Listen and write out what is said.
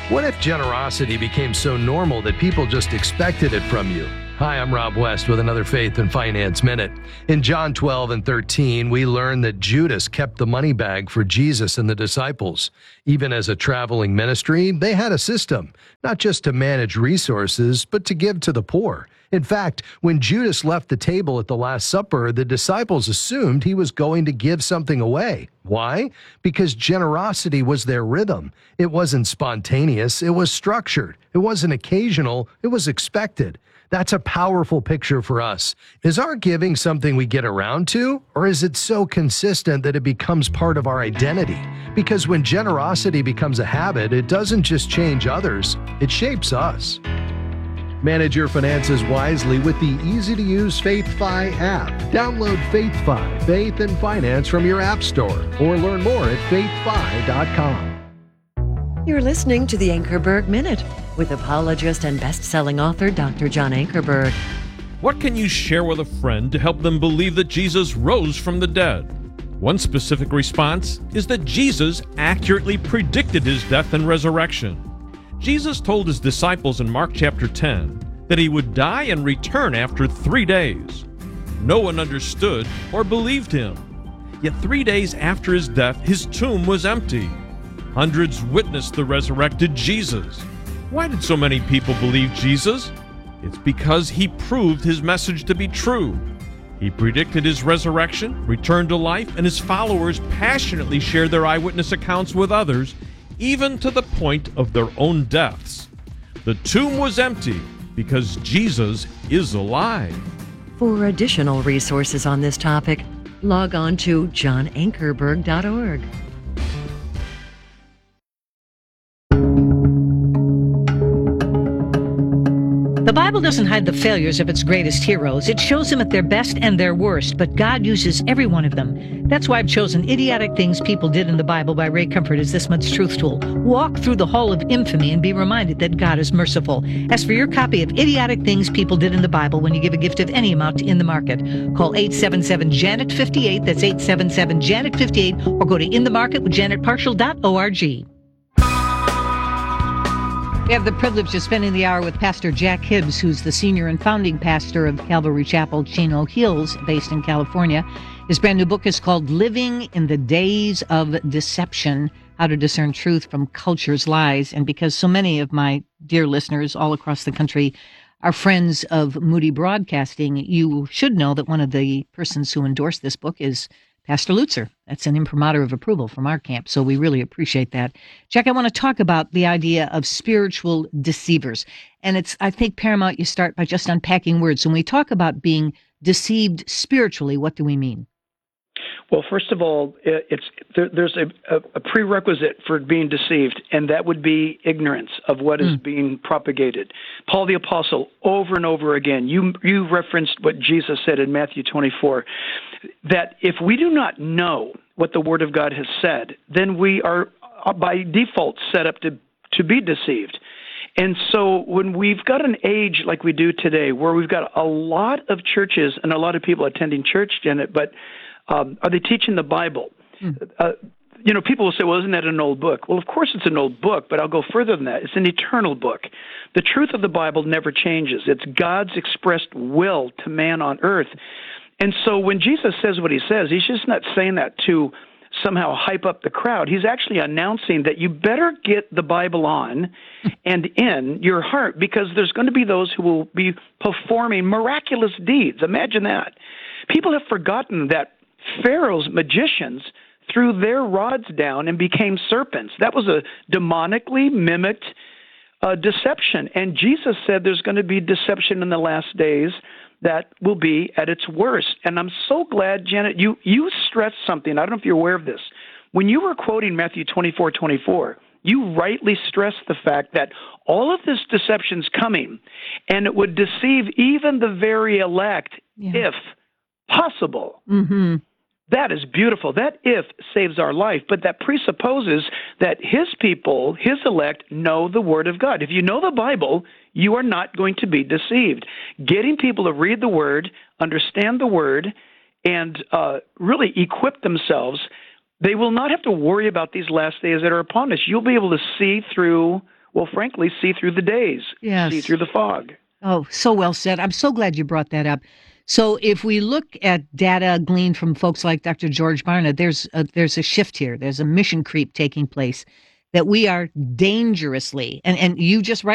What if generosity became so normal that people just expected it from you? Hi, I'm Rob West with another Faith and Finance Minute. In John 12 and 13, we learn that Judas kept the money bag for Jesus and the disciples. Even as a traveling ministry, they had a system, not just to manage resources, but to give to the poor. In fact, when Judas left the table at the Last Supper, the disciples assumed he was going to give something away. Why? Because generosity was their rhythm. It wasn't spontaneous, it was structured. It wasn't occasional, it was expected. That's a powerful picture for us. Is our giving something we get around to, or is it so consistent that it becomes part of our identity? Because when generosity becomes a habit, it doesn't just change others, it shapes us. Manage your finances wisely with the easy-to-use FaithFi app. Download FaithFi, Faith and Finance from your app store, or learn more at faithfi.com. You're listening to the Ankerberg Minute with apologist and best-selling author Dr. John Ankerberg. What can you share with a friend to help them believe that Jesus rose from the dead? One specific response is that Jesus accurately predicted his death and resurrection. Jesus told his disciples in Mark chapter 10 that he would die and return after 3 days. No one understood or believed him. Yet 3 days after his death, his tomb was empty. Hundreds witnessed the resurrected Jesus. Why did so many people believe Jesus? It's because he proved his message to be true. He predicted his resurrection, returned to life, and his followers passionately shared their eyewitness accounts with others, even to the point of their own deaths. The tomb was empty because Jesus is alive. For additional resources on this topic, log on to johnankerberg.org. The Bible doesn't hide the failures of its greatest heroes. It shows them at their best and their worst, but God uses every one of them. That's why I've chosen Idiotic Things People Did in the Bible by Ray Comfort as this month's truth tool. Walk through the hall of infamy and be reminded that God is merciful. As for your copy of Idiotic Things People Did in the Bible when you give a gift of any amount to In the Market, call 877-JANET-58, that's 877-JANET-58, or go to inthemarketwithjanetparshall.org. We have the privilege of spending the hour with Pastor Jack Hibbs, who's the senior and founding pastor of Calvary Chapel, Chino Hills, based in California. His brand new book is called Living in the Days of Deception, How to Discern Truth from Culture's Lies. And because so many of my dear listeners all across the country are friends of Moody Broadcasting, you should know that one of the persons who endorsed this book is Pastor Lutzer. That's an imprimatur of approval from our camp, so we really appreciate that. Jack, I want to talk about the idea of spiritual deceivers. And it's, I think, paramount you start by just unpacking words. When we talk about being deceived spiritually, what do we mean? Well, first of all, there's a prerequisite for being deceived, and that would be ignorance of what is being propagated. Paul the Apostle, over and over again, you referenced what Jesus said in Matthew 24, that if we do not know what the Word of God has said, then we are by default set up to be deceived. And so when we've got an age like we do today, where we've got a lot of churches and a lot of people attending church, Janet, but are they teaching the Bible? People will say, well, isn't that an old book? Well, of course it's an old book, but I'll go further than that. It's an eternal book. The truth of the Bible never changes. It's God's expressed will to man on earth. And so when Jesus says what he says, he's just not saying that to somehow hype up the crowd. He's actually announcing that you better get the Bible on and in your heart, because there's going to be those who will be performing miraculous deeds. Imagine that. People have forgotten that Pharaoh's magicians threw their rods down and became serpents. That was a demonically mimicked deception. And Jesus said there's going to be deception in the last days that will be at its worst. And I'm so glad, Janet, you stressed something. I don't know if you're aware of this. When you were quoting Matthew 24:24, you rightly stressed the fact that all of this deception's coming, and it would deceive even the very elect, if possible. Mm-hmm. That is beautiful. That if saves our life, but that presupposes that his people, his elect, know the Word of God. If you know the Bible, you are not going to be deceived. Getting people to read the Word, understand the Word, and really equip themselves, they will not have to worry about these last days that are upon us. You'll be able to see through will frankly see through the days, Yes. see through the fog. Oh, so well said. I'm so glad you brought that up. So if we look at data gleaned from folks like Dr. George Barna, there's a shift here. There's a mission creep taking place that we are dangerously, and you just